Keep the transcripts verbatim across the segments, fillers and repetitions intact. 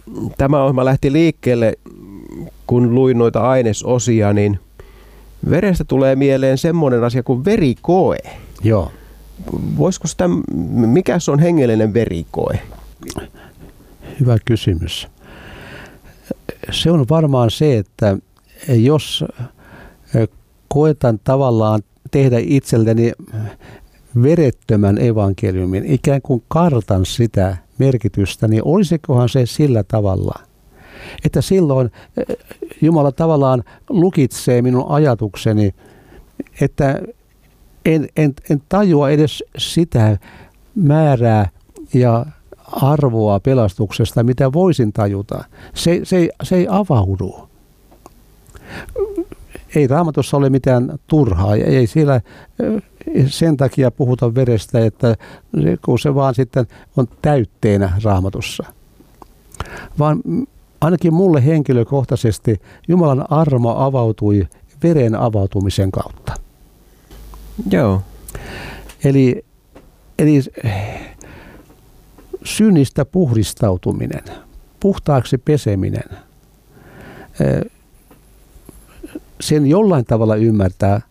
tämä ohjelma lähti liikkeelle, kun luin noita ainesosia, niin verestä tulee mieleen semmoinen asia kuin verikoe. Joo. Voisiko sitä, mikä se on hengellinen verikoe? Hyvä kysymys. Se on varmaan se, että jos koetan tavallaan tehdä itselleni verettömän evankeliumin, ikään kuin kartan sitä merkitystä, niin olisikohan se sillä tavalla, että silloin Jumala tavallaan lukitsee minun ajatukseni, että en, en, en tajua edes sitä määrää ja arvoa pelastuksesta, mitä voisin tajuta. Se, se, ei, se ei avaudu. Ei Raamatussa ole mitään turhaa. Ei siellä sen takia puhuta verestä, että kun se vaan sitten on täytteenä Raamatussa. Vaan ainakin mulle henkilökohtaisesti Jumalan armo avautui veren avautumisen kautta. Joo. Eli, eli synnistä puhdistautuminen, puhtaaksi peseminen, sen jollain tavalla ymmärtää.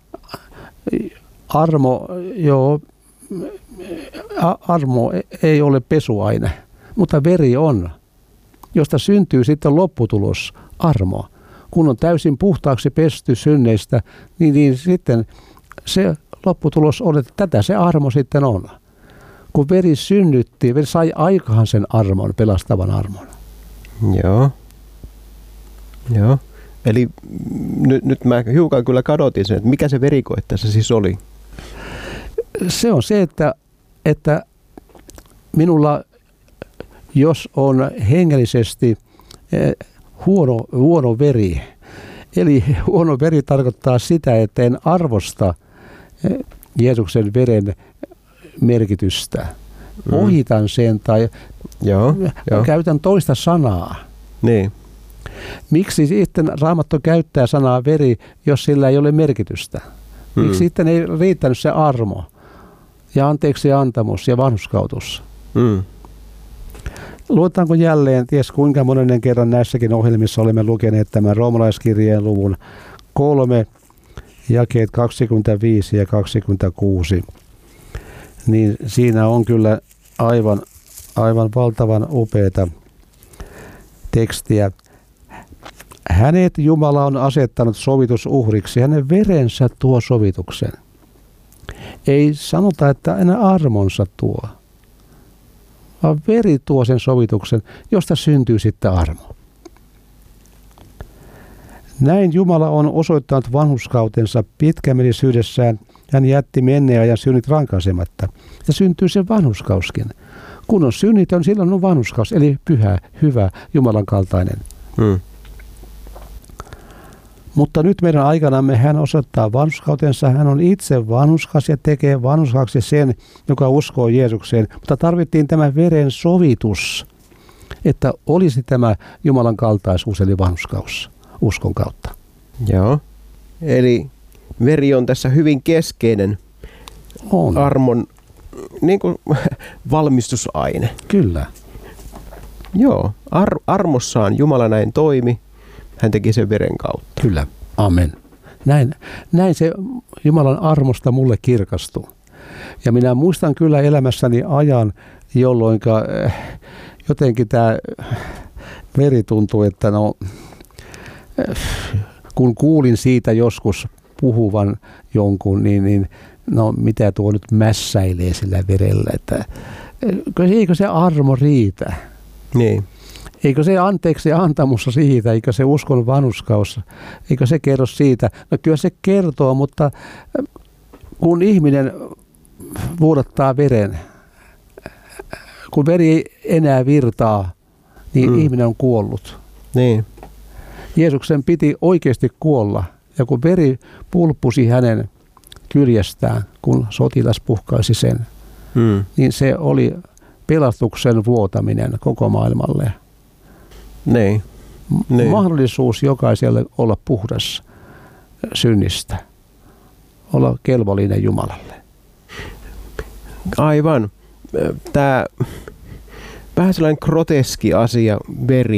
Armo, joo, armo ei ole pesuaine, mutta veri on, josta syntyy sitten lopputulos, armo. Kun on täysin puhtaaksi pesty synneistä, niin, niin sitten se lopputulos on, että tätä se armo sitten on. Kun veri synnytti, veri sai aikaan sen armon, pelastavan armon. Joo. Joo. Eli nyt, nyt mä hiukan kyllä kadotin sen, että mikä se verikoe tässä siis oli? Se on se, että, että minulla, jos on hengellisesti huono, huono veri, eli huono veri tarkoittaa sitä, että en arvosta Jeesuksen veren merkitystä. Mm. Ohitan sen tai joo, joo. käytän toista sanaa. Niin. Miksi sitten Raamattu käyttää sanaa veri, jos sillä ei ole merkitystä? Mm. Miksi sitten ei riittänyt se armo ja anteeksi antamus ja vanhurskautus? Mm. Luetaanko jälleen, ties kuinka monennen kerran näissäkin ohjelmissa olemme lukeneet tämän roomalaiskirjeen luvun kolme, jakeet kaksikymmentäviisi ja kaksikymmentäkuusi. Niin siinä on kyllä aivan, aivan valtavan upeata tekstiä. Hänet Jumala on asettanut sovitusuhriksi, hänen verensä tuo sovituksen. Ei sanota, että enää armonsa tuo, vaan veri tuo sen sovituksen, josta syntyy sitten armo. Näin Jumala on osoittanut vanhurskautensa pitkämielisyydessään. Hän jätti menneen ajan synnit rankaisematta. Ja syntyy se vanhurskauskin. Kun on synnitön, silloin on vanhurskaus, eli pyhä, hyvä, Jumalan kaltainen. Hmm. Mutta nyt meidän aikanamme hän osoittaa vanhurskautensa. Hän on itse vanhurskas ja tekee vanhurskaksi sen, joka uskoo Jeesukseen. Mutta tarvittiin tämä veren sovitus, että olisi tämä Jumalan kaltaisuus, eli vanhurskaus uskon kautta. Joo. Eli veri on tässä hyvin keskeinen on. Armon niin kuin valmistusaine. Kyllä. Joo. Ar- armossaan Jumala näin toimi. Hän teki sen veren kautta. Kyllä. Amen. Näin, näin se Jumalan armosta mulle kirkastuu. Ja minä muistan kyllä elämässäni ajan, jolloin jotenkin tämä veri tuntuu, että no, kun kuulin siitä joskus puhuvan jonkun, niin, niin no mitä tuo nyt mässäilee sillä verellä, että eikö se armo riitä? Niin. Eikö se anteeksi antamus siitä, eikö se uskon vanhurskaus, eikö se kerro siitä? No kyllä se kertoo, mutta kun ihminen vuodattaa veren, kun veri ei enää virtaa, niin mm. ihminen on kuollut. Niin. Jeesuksen piti oikeasti kuolla, ja kun veri pulppusi hänen kyljestään, kun sotilas puhkaisi sen, mm. niin se oli pelastuksen vuotaminen koko maailmalle. Niin. Niin. Mahdollisuus jokaiselle olla puhdas synnistä, olla kelvollinen Jumalalle. Aivan. Tämä vähän sellainen groteski asia, veri.